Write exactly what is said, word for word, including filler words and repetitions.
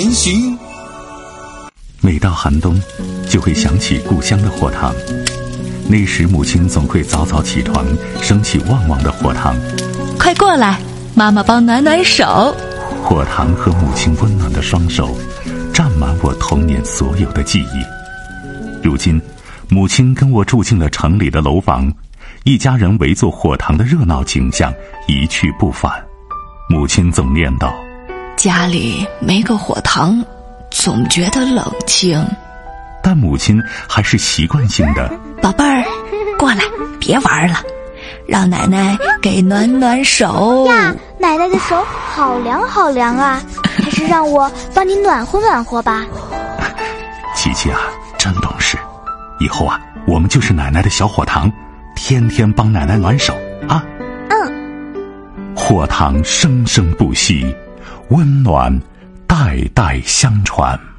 前行。 每到寒冬，就会想起故乡的火塘。那时母亲总会早早起床，升起旺旺的火塘。 快过来，妈妈帮暖暖手。 火塘和母亲温暖的双手，占满我童年所有的记忆。如今，母亲跟我住进了城里的楼房，一家人围坐火塘的热闹景象一去不返。母亲总念叨： 家里没个火塘，总觉得冷清。 但母亲还是习惯性的： 宝贝儿，过来，别玩了，让奶奶给暖暖手呀。奶奶的手好凉好凉啊，还是让我帮你暖和暖和吧。 琪琪啊，真懂事，以后啊，我们就是奶奶的小火塘，天天帮奶奶暖手啊。 嗯。 火塘生生不息，温暖代代相传。